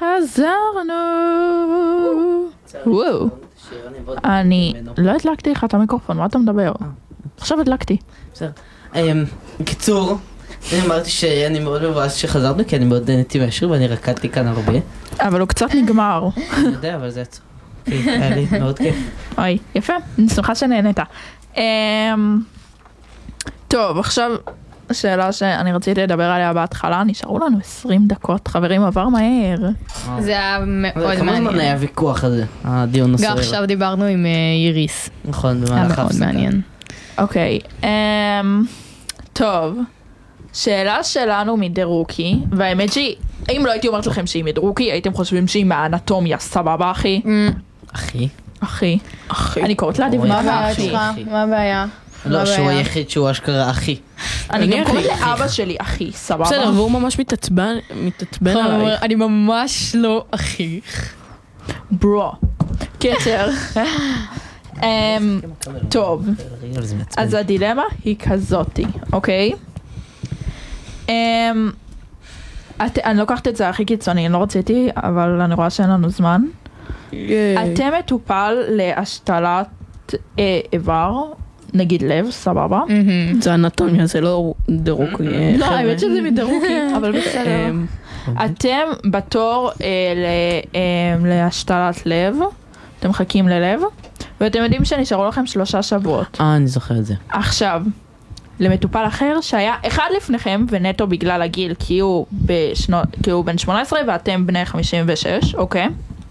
חזרנו. וואו. אני לא הדלקתי לך את המיקרופון, מה אתה מדבר? עכשיו הדלקתי. בסדר. קיצור, אני אמרתי שאני מאוד מבאס שחזרנו, כי אני מאוד נהניתי מהשיר ואני רקדתי כאן הרבה. אבל הוא קצת נגמר. אני יודע, אבל זה עצוב. היה לי מאוד כיף. אוי, יפה, אני שמחה שנהנית. טוב, עכשיו השאלה שאני רציתי לדבר עליה בהתחלה, נשארו לנו 20 דקות, חברים, עבר מהר. זה היה מאוד כמה מעניין. זמן היה ויכוח הזה, הדיון הסוער. גם עכשיו דיברנו עם איריס. נכון, היה במהלך מאוד ההפסקה. מעניין. אוקיי, טוב, שאלה שלנו מדרוקי, והאמת שהיא, אם לא הייתי אומרת לכם שהיא מדרוקי, הייתם חושבים שהיא מהאנטומיה, סבבה אחי? אחי. אחי. אני קוראת לה אוי, דבנה מה ואחי. הבעיה שלך? מה הבעיה? לא, שהוא היחיד שהוא אשכרה אחי. אני גם אחי. קוראת לאבא שלי אחי, סבבה? בסדר, והוא ממש מתעצבן עלייך. אני ממש לא אחיך. ברו. קצר. טוב, אז הדילמה היא כזאתי, אוקיי? אני לוקחת את זה הכי קיצוני, אני לא רציתי, אבל אני רואה שאין לנו זמן. אתם מטופל להשתלת איבר, נגיד לב, סבבה? זה אנטומיה, זה לא דירוק. לא, האמת שזה מדרוקי, אבל בסדר. אתם בתור להשתלת לב, אתם מחכים ללב, ואתם יודעים שנשארו לכם 3 שבועות. אני זוכר את זה. עכשיו, למטופל אחר שהיה אחד לפניכם, ונטו בגלל הגיל, כי הוא בן 18 ואתם בני 56, אוקיי?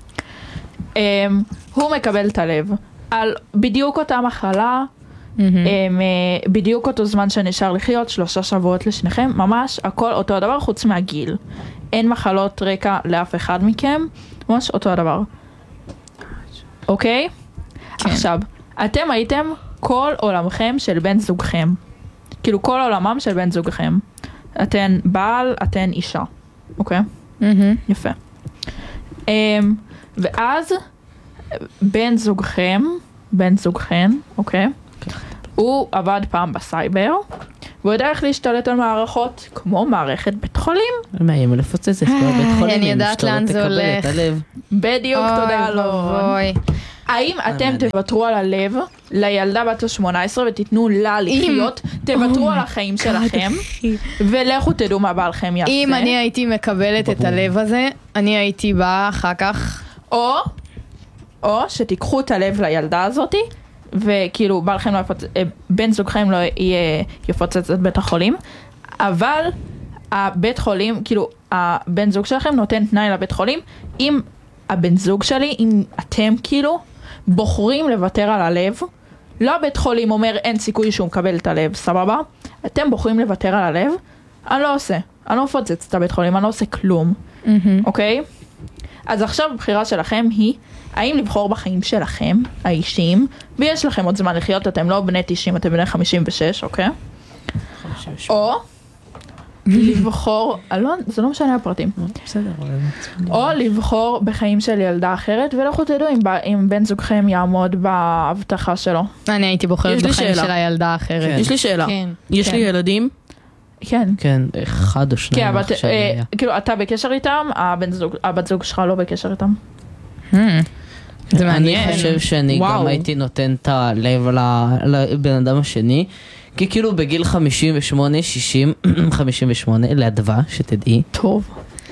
הוא מקבל את הלב על בדיוק אותה מחלה, בדיוק אותו זמן שנשאר לחיות, 3 שבועות לשניכם, ממש הכל אותו הדבר חוץ מהגיל. אין מחלות רקע לאף אחד מכם, ממש אותו הדבר. אוקיי? עכשיו, אתם הייתם כל עולמכם של בן זוגכם. כאילו כל עולמם של בן זוגכם. אתן בעל, אתן אישה. אוקיי? יפה. ואז בן זוגכם, אוקיי? הוא עבד פעם בסייבר, והוא יודע איך להשתלט על מערכות, כמו מערכת בית חולים. מאיים לפוצץ את כל בית חולים. אני יודעת לאן זה הולך. בדיוק, תודה אוי אלון. ואבוי. האם אתם תוותרו על הלב לילדה בת ה-18 ותיתנו לה לחיות, תוותרו על החיים שלכם, ולכו תדעו מה בעלכם יעשה. אם אני הייתי מקבלת את הלב הזה, אני הייתי באה אחר כך. או שתיקחו את הלב לילדה הזאתי, וכאילו בן זוגכם לא יפוצץ את בית החולים, אבל הבית חולים, כאילו הבן זוג שלכם נותן תנאי לבית חולים, אם הבן זוג שלי, אם אתם כאילו בוחרים לוותר על הלב, לא הבית חולים אומר אין סיכוי שהוא מקבל את הלב, סבבה? אתם בוחרים לוותר על הלב, אני לא עושה, אני לא מפוצץ את הבית חולים, אני לא עושה כלום, אוקיי? אז עכשיו הבחירה שלכם היא, האם לבחור בחיים שלכם, האישיים, ויש לכם עוד זמן לחיות, אתם לא בני 90, אתם בני 56, אוקיי? 56. או לבחור, זה לא משנה הפרטים. בסדר. או לבחור בחיים של ילדה אחרת, ולכו תדעו אם בן זוגכם יעמוד בהבטחה שלו. אני הייתי בוחרת יש לי בחיים שאלה. של הילדה האחרת. יש לי שאלה. כן. יש לי ילדים? כן. כן, 1 או 2. כן, אבל כאילו אתה בקשר איתם, הבת זוג שלך לא בקשר איתם. זה מעניין. אני חושב שאני גם הייתי נותן את הלב לבן אדם השני, כי כאילו בגיל 58, 60, 58, לאדווה, שתדעי. טוב.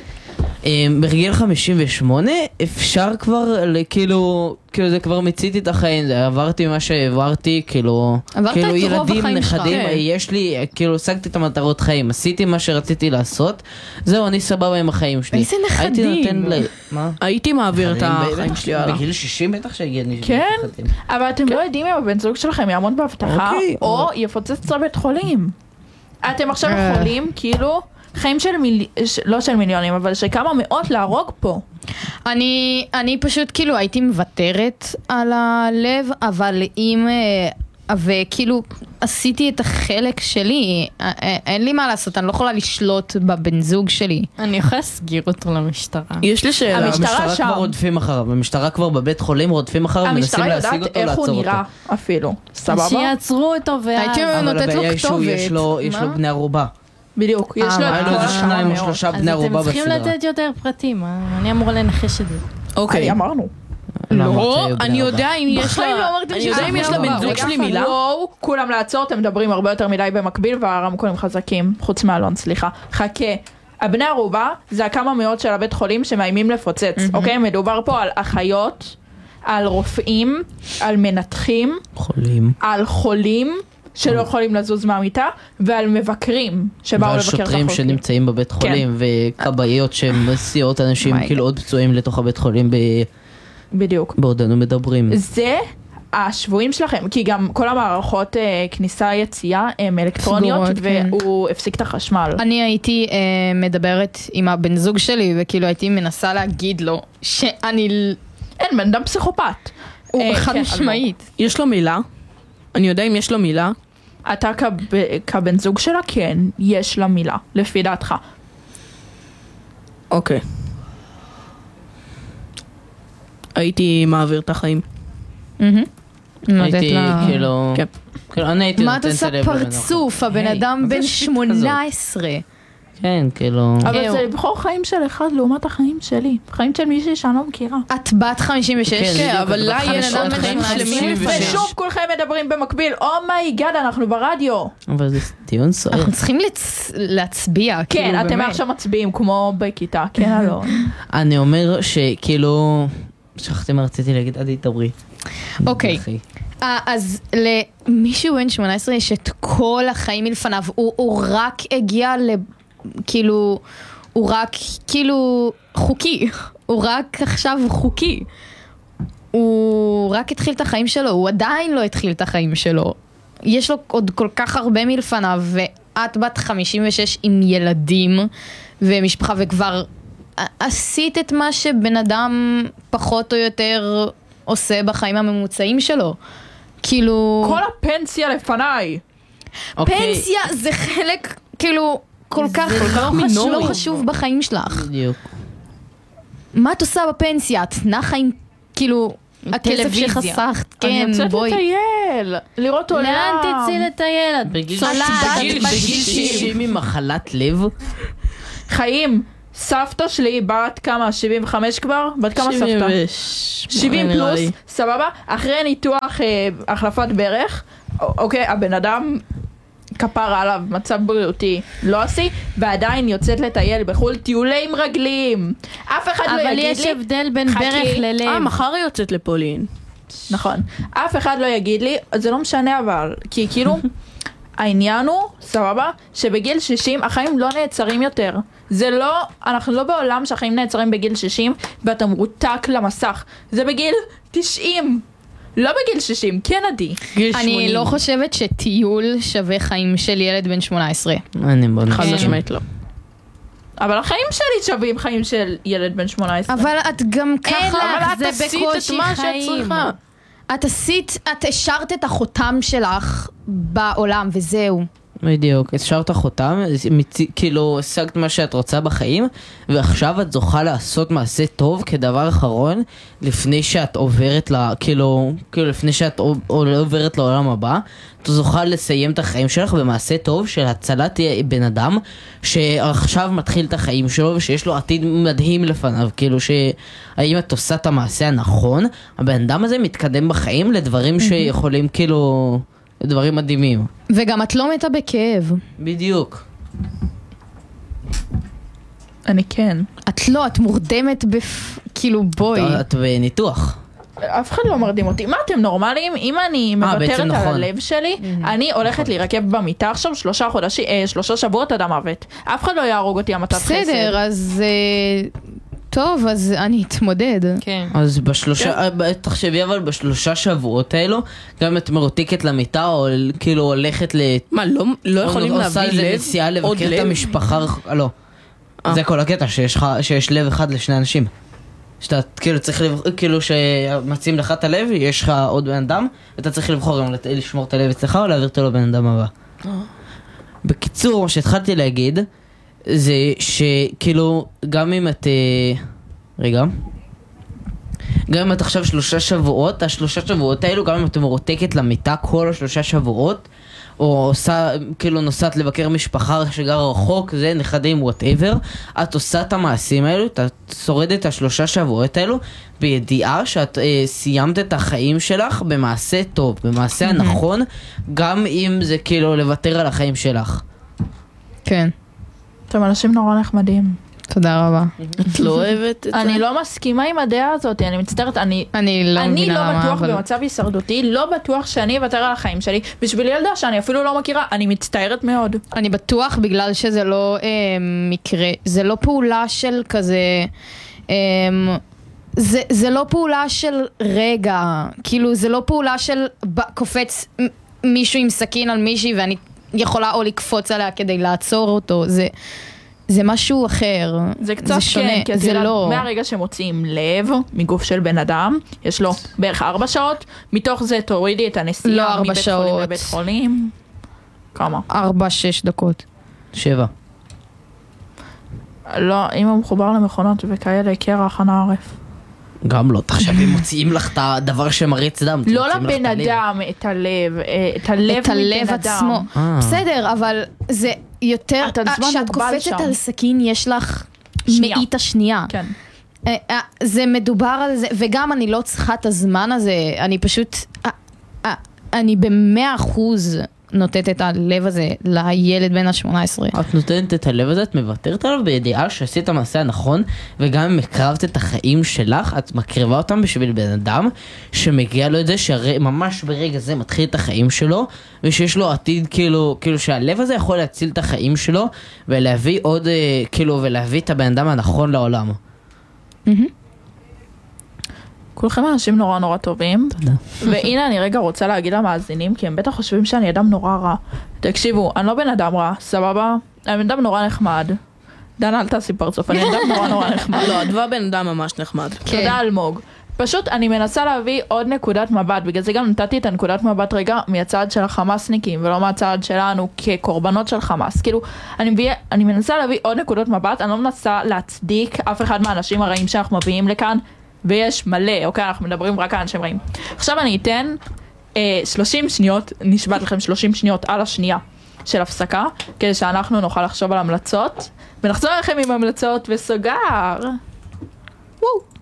בגיל 58 אפשר כבר, כאילו זה כבר מציתי את החיים, עברתי מה שעברתי, כאילו עברת את רוב ילדים, החיים שלך. נכדים, כן. יש לי, כאילו השגתי את המטרות חיים, עשיתי מה שרציתי לעשות, זהו, אני סבבה עם החיים שלי. איזה הייתי נכדים. נותן מה? הייתי מעביר את החיים שלי הלאה. בגיל 60 בטח שהגיע לי. כן, אבל אתם לא יודעים אם הבן זוג שלכם יעמוד בהבטחה, אוקיי, או יפוצץ את הבית חולים. אתם עכשיו יכולים, כאילו, חיים של לא של מיליונים, אבל של כמה מאות להרוג פה. אני פשוט כאילו הייתי מוותרת על הלב, אבל אם וכאילו עשיתי את החלק שלי, אין לי מה לעשות, אני לא יכולה לשלוט בבן זוג שלי. אני יכולה להסגיר אותו למשטרה. יש לי שאלה. המשטרה שם. כבר רודפים אחריו, המשטרה כבר בבית חולים רודפים אחריו, מנסים המשטרה להשיג יודעת אותו, איך הוא לעצור אותו. נראה אפילו, סבבה? שיעצרו אותו ואז... הייתי אבל נותנת לו הבעיה היא שהוא כתובת. יש לו בני ערובה. בדיוק, יש לו היה את לו כל איזה שניים או הכמה מאות. שלושה אז בני אתם ערובה צריכים בסדרה. לתת יותר פרטים, אני אמורה לנחש את זה. אוקיי. אמרנו. לא, אמרת לא, שהיו בני אני ערובה. יודע אם יש בחיים לה... לא אמרתם אני שזה יודע אם יש לה בני בן ערובה. זוג רגע, שלי מילה. וואו, כולם לעצור, אתם מדברים הרבה יותר מדי במקביל, והרמקולים חזקים, חוץ מאלון, סליחה. חכה. הבני ערובה זה הכמה מאות של הבית חולים שמאיימים לפוצץ, אוקיי? מדובר פה על אחיות, על רופאים, על מנתחים, חולים. על חולים שלא יכולים לזוז מהמיטה, ועל מבקרים שבאו ועל לבקר את שוטרים החולים. שנמצאים בבית חולים, וכבאיות שמסיעות אנשים מייק. כאילו עוד פצועים לתוך הבית חולים בדיוק. בעודנו מדברים. זה השבויים שלכם, כי גם כל המערכות כניסה יציאה הם אלקטרוניות, סגורות, כן. והוא הפסיק את החשמל. אני הייתי מדברת עם הבן זוג שלי, וכאילו הייתי מנסה להגיד לו שאני... אין, בן אדם פסיכופת. הוא חד כן, משמעית. יש לו מילה? אני יודע אם יש לו מילה. אתה כבן זוג שלה, כן, יש לה מילה, לפי דעתך. אוקיי. הייתי מעביר את החיים. הייתי כאילו... כן. כאילו, אני הייתי מה נותן אתה את עושה הלב לבן אדם. פרצוף? הבן היי, אדם מה זה בן השיט הזאת? 18. כן, כאילו... אבל זה לבחור חיים של אחד לעומת החיים שלי. חיים של מישהי שאני לא מכירה. את בת 56? כן, בדיוק, אבל את לה בת יש 50, עוד חיים שלמים. ושוב כולכם מדברים במקביל, אומייגאד, אנחנו ברדיו. אבל זה דיון סוער. אנחנו צריכים להצביע. כן, כאילו, אתם באמת. עכשיו מצביעים כמו בכיתה, כן, לא. אני אומר שכאילו... שכחתי מה רציתי להגיד, עדי דברי. אוקיי. אחי. אז למישהו בן 18 יש את כל החיים מלפניו, הוא רק הגיע כאילו, הוא רק כאילו חוקי, הוא רק עכשיו חוקי. הוא רק התחיל את החיים שלו, הוא עדיין לא התחיל את החיים שלו. יש לו עוד כל כך הרבה מלפניו, ואת בת 56 עם ילדים ומשפחה, וכבר עשית את מה שבן אדם פחות או יותר עושה בחיים הממוצעים שלו. כאילו... כל הפנסיה לפניי. אוקיי, פנסיה זה חלק, כאילו, כל כך מינורי. לא חשוב בחיים שלך. בדיוק. מה את עושה בפנסיה? את נחה עם, כאילו, הכסף טלוויזיה. שחסכת, אני כן, יוצאת בואי. לטייל, לראות עולם. לאן תצאי לטייל? את בגיל צולעת, בגיל בת 60 עם מחלת לב. חיים, סבתא שלי בת כמה? 75 כבר? בת כמה סבתא? 70 נראה פלוס, לי. סבבה? אחרי ניתוח החלפת ברך, אוקיי, הבן אדם כפר עליו, מצב בריאותי לא עשי, ועדיין יוצאת לטייל בחול טיולים רגליים. אף אחד לא אבל יגיד יש לי, הבדל בין חכי. ברך ללב. מחר היא יוצאת לפולין. נכון, אף אחד לא יגיד לי, זה לא משנה אבל, כי כאילו, העניין הוא, סבבה, שבגיל 60 החיים לא נעצרים יותר. זה לא, אנחנו לא בעולם שהחיים נעצרים בגיל 60 ואתה מרותק למסך. זה בגיל 90, לא בגיל 60, כן עדי. גיל 80. אני לא חושבת שטיול שווה חיים של ילד בן 18. אני בוא חד נסכים. משמעית לא. אבל החיים שלי שווים חיים של ילד בן 18. אבל את גם ככה, לך, אבל את זה עשית את בקושי מה שאת חיים. צריכה. את השארת את החותם שלך בעולם, וזהו. בדיוק, השארת חותם, כאילו השגת מה שאת רוצה בחיים, ועכשיו את זוכה לעשות מעשה טוב כדבר אחרון, לפני שאת עוברת כאילו לפני שאת עוברת לעולם הבא, את זוכה לסיים את החיים שלך במעשה טוב של הצלת בן אדם, שעכשיו מתחיל את החיים שלו, ושיש לו עתיד מדהים לפניו, כאילו שהאם את עושה את המעשה הנכון, הבן אדם הזה מתקדם בחיים לדברים שיכולים כאילו... דברים מדהימים. וגם את לא מתה בכאב. בדיוק. אני כן. את מורדמת כאילו בואי. את בניתוח. אף אחד לא מרדים אותי. מה אתם נורמליים? אם אני בעצם מוותרת על נכון. הלב שלי, אני הולכת להירקב במיטה עכשיו 3 שבועות עד המוות. אף אחד לא יהרוג אותי המתת חסד. בסדר, אז... טוב, אז אני אתמודד. כן. אז תחשבי אבל ב3 שבועות האלו, גם אם את מרותקת למיטה או כאילו הולכת מה, לא יכולים עושה להביא איזה לב? נסיעה עוד לבקר את לב? המשפחה, לא. זה כל הקטע, שיש לב אחד לשני אנשים. שאתה כאילו צריך לבחור, כאילו שמציעים לך את הלב, יש לך עוד בן אדם, ואתה צריך לבחור אם לשמור את הלב אצלך או להעביר אותו לבן אדם הבא. בקיצור, מה שהתחלתי להגיד, זה שכאילו, גם אם את... רגע. גם אם את עכשיו 3 שבועות, ה3 שבועות האלו, גם אם את מרותקת למיטה כל ה3 שבועות, או עושה, כאילו נוסעת לבקר משפחה שגרה רחוק, זה נכדים, whatever, את עושה את המעשים האלו, את שורדת את 3 שבועות האלו, בידיעה שאת סיימת את החיים שלך במעשה טוב, במעשה הנכון, גם אם זה כאילו לוותר על החיים שלך. כן, אתם אנשים נורא נחמדים. תודה רבה. את לא אוהבת את זה? אני לא מסכימה עם הדעה הזאת, אני מצטערת, אני לא אני מבינה לא למה, בטוח אבל... במצב הישרדותי, לא בטוח שאני אוותר על החיים שלי, בשביל ילדה שאני אפילו לא מכירה, אני מצטערת מאוד. אני בטוח בגלל שזה לא מקרה, זה לא פעולה של כזה, זה לא פעולה של רגע, כאילו זה לא פעולה של קופץ מישהו עם סכין על מישהי ואני יכולה או לקפוץ עליה כדי לעצור אותו, זה משהו אחר, זה קצת שונה, כן, כי זה לא... מהרגע שמוציאים לב מגוף של בן אדם, יש לו בערך 4 שעות, מתוך זה תורידי את לא הנסיעה 4 מבית חולים שעות. לבית חולים. כמה? 4-6 דקות. 7. לא, אם הוא מחובר למכונות וכאלה, קרח הנערף. גם לא, תחשבי, מוציאים לך את הדבר שמריץ דם. לא מוציאים לך לבן את הלב. אדם, את הלב, את הלב את הלב מבן עצמו. אדם. בסדר, אבל זה יותר... אתה זמן כשאת מוגבל קופצת שם. על סכין, יש לך שנייה. מאית השנייה. כן. זה מדובר על זה, וגם אני לא צריכה את הזמן הזה, אני פשוט... אני ב100% נותנת את הלב הזה לילד בן ה-18. את נותנת את הלב הזה, את מוותרת עליו בידיעה שעשית את המעשה הנכון, וגם אם הקרבת את החיים שלך, את מקריבה אותם בשביל בן אדם שמגיע לו את זה, שממש ברגע זה מתחיל את החיים שלו, ושיש לו עתיד כאילו שהלב הזה יכול להציל את החיים שלו, ולהביא עוד, ולהביא את הבן אדם הנכון לעולם. כולכם אנשים נורא נורא טובים. תודה. והנה אני רגע רוצה להגיד למאזינים, כי הם בטח חושבים שאני אדם נורא רע. תקשיבו, אני לא בן אדם רע, סבבה? אני בן אדם נורא נחמד. דנה, אל תעשי פרצוף, אני אדם נורא נחמד. לא, אדווה בן אדם ממש נחמד. תודה אלמוג. פשוט אני מנסה להביא עוד נקודת מבט, בגלל זה גם נתתי את הנקודת מבט רגע מהצד של החמאסניקים, ולא מהצד שלנו כקורבנות של חמאס. כאילו, אני מנסה להביא עוד נקודות מבט, אני לא מנסה להצדיק אף אחד מהאנשים הרעים שאנחנו מביאים לכאן, ויש מלא, אוקיי, אנחנו מדברים רק על אנשים רעים. עכשיו אני אתן 30 שניות, נשבעת לכם 30 שניות על השנייה של הפסקה, כדי שאנחנו נוכל לחשוב על המלצות, ונחזור לכם עם המלצות וסוגר. וואו.